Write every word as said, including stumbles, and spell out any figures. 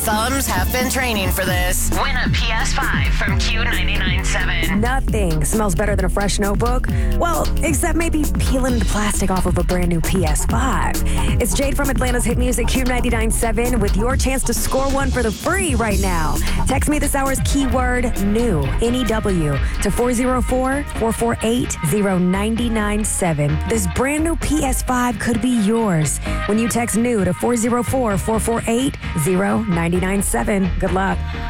Thumbs have been training for this. Win a P S five from Q ninety-nine seven. Nothing smells better than a fresh notebook. Well, except maybe peeling the plastic off of a brand new P S five. It's Jade from Atlanta's Hit Music Q ninety-nine seven with your chance to score one for the free right now. Text me this hour's keyword new, N E W, to four oh four, four four eight, oh nine nine seven. This brand new P S five could be yours when you text new to four oh four, four four eight, oh nine nine seven. Good luck.